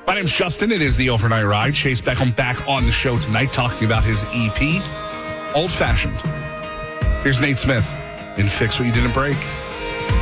My name's Justin. It is the Overnight Ride. Chase Beckham back on the show tonight talking about his EP, Old Fashioned. Here's Nate Smith in Fix What You Didn't Break.